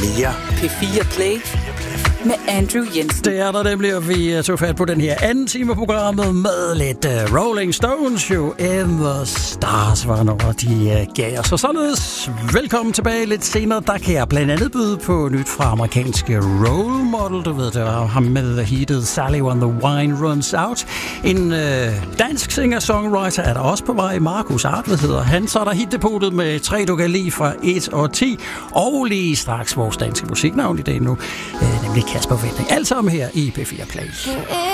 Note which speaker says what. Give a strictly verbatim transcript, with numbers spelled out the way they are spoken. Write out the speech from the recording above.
Speaker 1: mere.
Speaker 2: P fire Play med Andrew Jensen.
Speaker 3: Det er der nemlig, og vi tog fat på den her anden time af programmet med lidt uh, Rolling Stones, jo. And the Stars var når de uh, gav os. Så således, velkommen tilbage lidt senere. Der kan jeg blandt andet byde på nyt fra amerikanske Role Model. Du ved, det var ham med heatet Sally When the Wine Runs Out. En uh, dansk singer-songwriter er der også på vej. Markus Artved hedder han. Så er der hitdepotet med tre du kan lide fra et og ti. Og lige straks vores danske musiknavn i dag nu, uh, nemlig Kasper Winding. Alt sammen her i P fire Play.